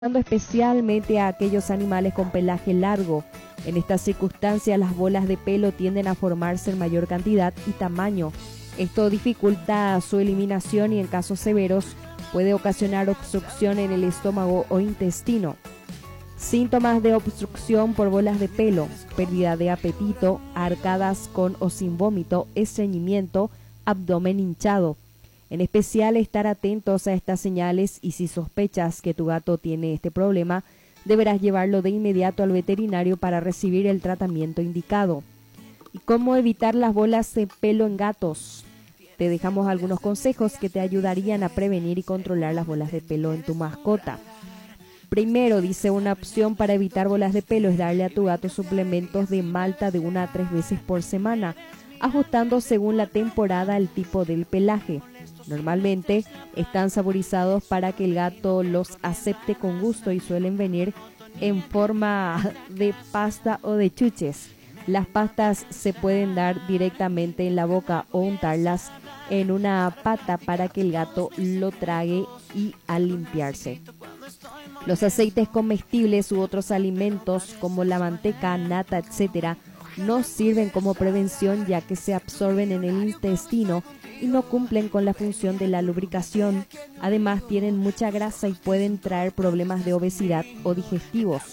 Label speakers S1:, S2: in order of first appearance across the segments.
S1: especialmente a aquellos animales con pelaje largo. En estas circunstancias, las bolas de pelo tienden a formarse en mayor cantidad y tamaño. Esto dificulta su eliminación y en casos severos puede ocasionar obstrucción en el estómago o intestino. Síntomas de obstrucción por bolas de pelo: pérdida de apetito, arcadas con o sin vómito, estreñimiento, abdomen hinchado. En especial, estar atentos a estas señales, y si sospechas que tu gato tiene este problema, deberás llevarlo de inmediato al veterinario para recibir el tratamiento indicado. ¿Y cómo evitar las bolas de pelo en gatos? Te dejamos algunos consejos que te ayudarían a prevenir y controlar las bolas de pelo en tu mascota. Primero, dice, una opción para evitar bolas de pelo es darle a tu gato suplementos de malta de 1 a 3 veces por semana, ajustando según la temporada el tipo del pelaje. Normalmente están saborizados para que el gato los acepte con gusto y suelen venir en forma de pasta o de chuches. Las pastas se pueden dar directamente en la boca o untarlas en una pata para que el gato lo trague y al limpiarse. Los aceites comestibles u otros alimentos como la manteca, nata, etc. no sirven como prevención, ya que se absorben en el intestino y no cumplen con la función de la lubricación. Además, tienen mucha grasa y pueden traer problemas de obesidad o digestivos.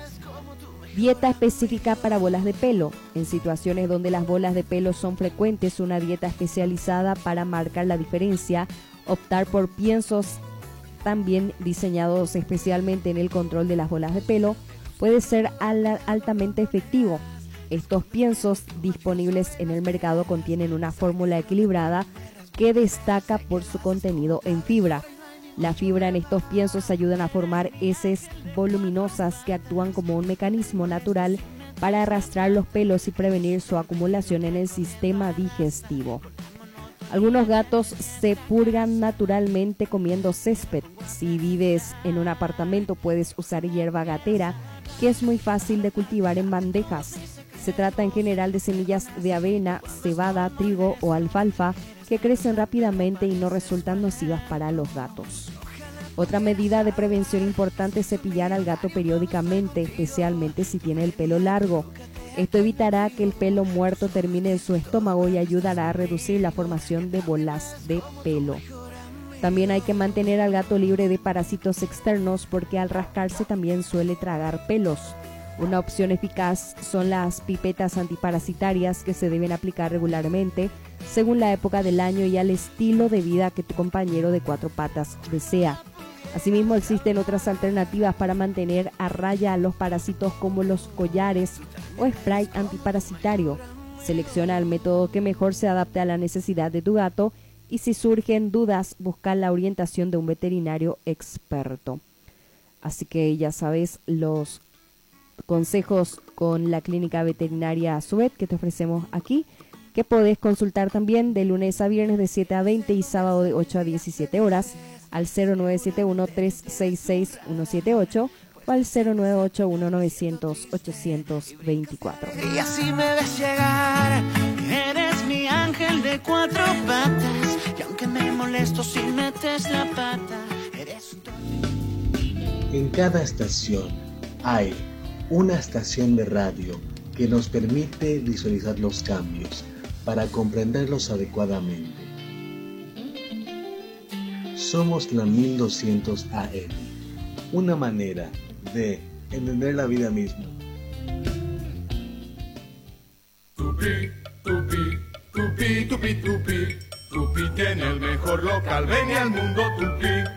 S1: Dieta específica para bolas de pelo. En situaciones donde las bolas de pelo son frecuentes, una dieta especializada para marcar la diferencia. Optar por piensos también diseñados especialmente en el control de las bolas de pelo puede ser altamente efectivo. Estos piensos disponibles en el mercado contienen una fórmula equilibrada que destaca por su contenido en fibra. La fibra en estos piensos ayudan a formar heces voluminosas que actúan como un mecanismo natural para arrastrar los pelos y prevenir su acumulación en el sistema digestivo. Algunos gatos se purgan naturalmente comiendo césped. Si vives en un apartamento, puedes usar hierba gatera, que es muy fácil de cultivar en bandejas. Se trata en general de semillas de avena, cebada, trigo o alfalfa que crecen rápidamente y no resultan nocivas para los gatos. Otra medida de prevención importante es cepillar al gato periódicamente, especialmente si tiene el pelo largo. Esto evitará que el pelo muerto termine en su estómago y ayudará a reducir la formación de bolas de pelo. También hay que mantener al gato libre de parásitos externos, porque al rascarse también suele tragar pelos. Una opción eficaz son las pipetas antiparasitarias, que se deben aplicar regularmente según la época del año y al estilo de vida que tu compañero de 4 patas desea. Asimismo, existen otras alternativas para mantener a raya a los parásitos, como los collares o spray antiparasitario. Selecciona el método que mejor se adapte a la necesidad de tu gato, y si surgen dudas, busca la orientación de un veterinario experto. Así que ya sabes los consejos con la clínica veterinaria Suet que te ofrecemos aquí, que podés consultar también de lunes a viernes de 7 a 20 y sábado de 8 a 17 horas al 0971-366-178 o al 0981-900-824.
S2: Y así me ves llegar, eres mi ángel de 4 patas, y aunque me molesto si metes la pata, eres...
S3: En cada estación hay una estación de radio que nos permite visualizar los cambios para comprenderlos adecuadamente. Somos la 1200 AM, una manera de entender la vida misma.
S4: Tupi, tupi, tupi, tupi, tupi, tupi tiene el mejor local, ven al mundo Tupi.